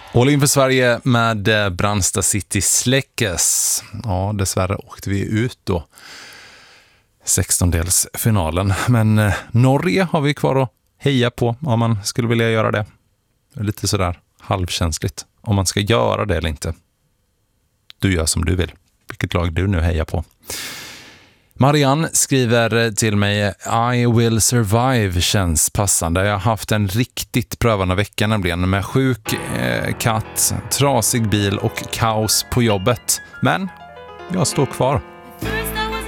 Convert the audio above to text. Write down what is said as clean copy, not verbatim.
All in för Sverige med Brandsta City släckes. Ja, dessvärre åkte vi ut då 16-delsfinalen. Men Norge har vi kvar att heja på om man skulle vilja göra det. Lite sådär halvkänsligt om man ska göra det eller inte. Du gör som du vill. Vilket lag du nu hejar på. Marianne skriver till mig: I will survive känns passande. Jag har haft en riktigt prövande vecka nämligen, med sjuk katt, trasig bil och kaos på jobbet. Men jag står kvar.